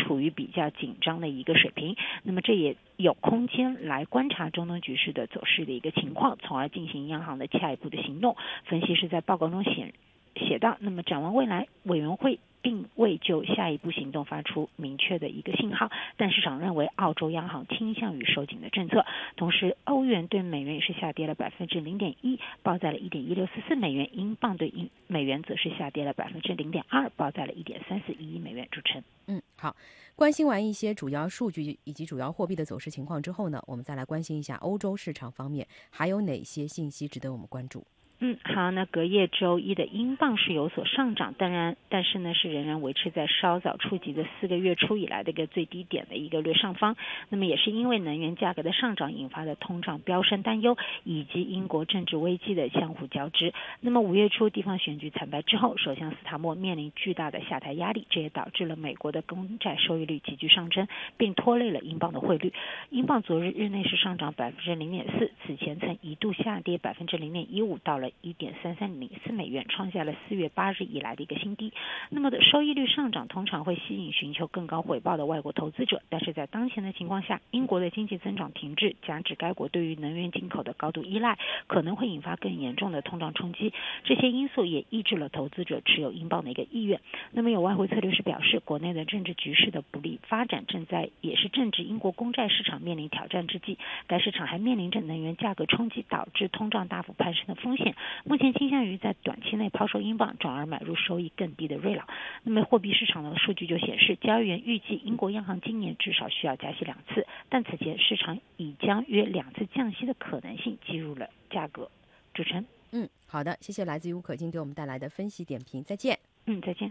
处于比较紧张的一个水平，那么这也有空间来观察中东局势的走势的一个情况，从而进行央行的下一步的行动。分析师在报告中写到，那么展望未来，委员会并未就下一步行动发出明确的一个信号，但市场认为澳洲央行倾向于收紧的政策。同时，欧元对美元也是下跌了0.1%，报在了1.1644美元；英镑对美元则是下跌了0.2%，报在了1.341美元。主持人， 好，关心完一些主要数据以及主要货币的走势情况之后呢，我们再来关心一下欧洲市场方面还有哪些信息值得我们关注。 好，那隔夜周一的英镑是有所上涨，但是呢是仍然维持在稍早触及的4个月初以来的一个最低点的一个略上方。那么也是因为能源价格的上涨引发的通胀飙升担忧，以及英国政治危机的相互交织。那么5月初地方选举惨败之后，首相斯塔默面临巨大的下台压力，这也导致了美国的公债收益率急剧上升，并拖累了英镑的汇率。英镑昨日日内是上涨0.4%，此前曾一度下跌0.15%，到了1.3304美元，创下了4月8日以来的一个新低。那么的收益率上涨通常会吸引寻求更高回报的外国投资者，但是在当前的情况下，英国的经济增长停滞，加之该国对于能源进口的高度依赖，可能会引发更严重的通胀冲击。这些因素也抑制了投资者持有英镑的一个意愿。那么有外汇策略师表示，国内的政治局势的不利发展也是正值英国公债市场面临挑战之际，该市场还面临着能源价格冲击导致通胀大幅攀升的风险，目前倾向于在短期内抛售英镑，转而买入收益更低的瑞郎。那么货币市场的数据就显示，交易员预计英国央行今年至少需要加息2次，但此前市场已将约2次降息的可能性计入了价格。主持人， 好的，谢谢来自于吴可金给我们带来的分析点评，再见。 再见。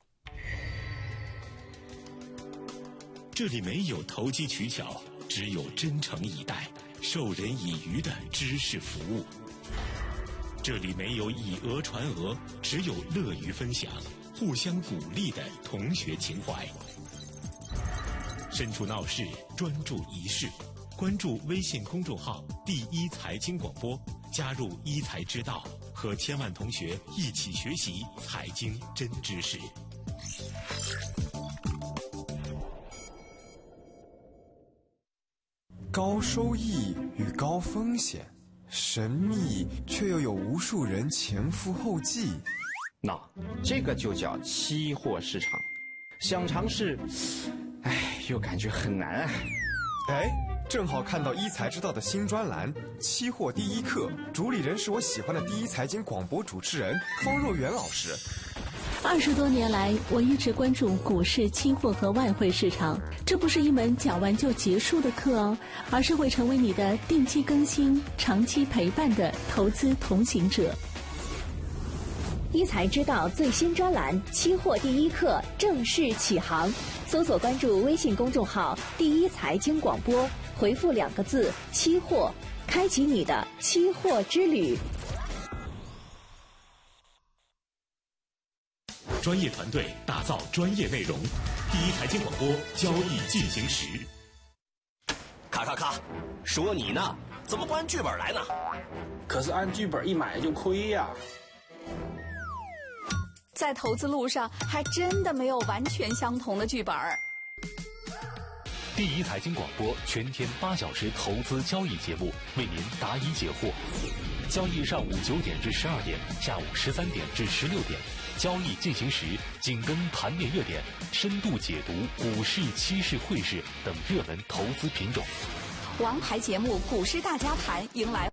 这里没有投机取巧，只有真诚以待、授人以渔的知识服务。这里没有以讹传讹，只有乐于分享、互相鼓励的同学情怀。身处闹市，专注一事，关注微信公众号“第一财经广播”，加入一财之道，和千万同学一起学习财经真知识。 高收益与高风险，神秘却又有无数人前赴后继。 那这个就叫期货市场，想尝试，又感觉很难啊。 正好看到一财知道的新专栏《期货第一课》，主理人是我喜欢的第一财经广播主持人方若元老师。 20多年来，我一直关注股市、期货和外汇市场。这不是一门讲完就结束的课哦，而是会成为你的定期更新、长期陪伴的投资同行者。 一财知道最新专栏《期货第一课》正式启航，搜索关注微信公众号“第一财经广播”，回复2个字“期货”，开启你的期货之旅。 专业团队打造专业内容，第一财经广播交易进行时。 咔，说你呢，怎么不按剧本来呢？ 可是按剧本一买就亏呀。 在投资路上，还真的没有完全相同的剧本。 第一财经广播全天8小时投资交易节目，为您答疑解惑。交易上午9点至12点，下午13点至16点。交易进行时，紧跟盘面热点，深度解读股市、期市、汇市等热门投资品种。 王牌节目《股市大家谈》迎来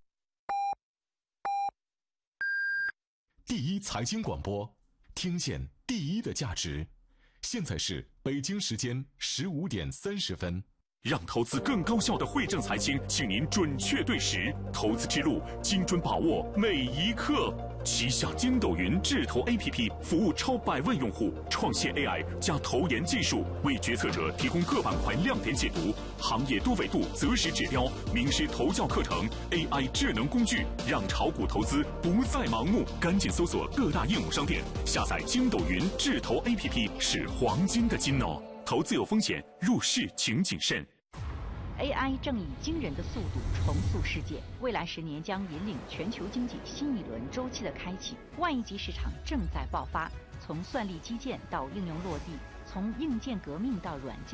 第一财经广播，听见第一的价值。现在是北京时间15点30分。 让投资更高效的汇正财经，请您准确对时，投资之路精准把握每一刻。旗下筋斗云智投 APP 服务超100万用户，创现 AI 加投研技术，为决策者提供各板块亮点解读、行业多维度择时指标、名师投教课程、AI 智能工具，让炒股投资不再盲目。赶紧搜索各大应用商店，下载筋斗云智投 APP， 是黄金的金哦。投资有风险，入市请谨慎。 AI 正以惊人的速度重塑世界，未来10年将引领全球经济新一轮周期的开启。万亿级市场正在爆发，从算力基建到应用落地， 从硬件革命到软件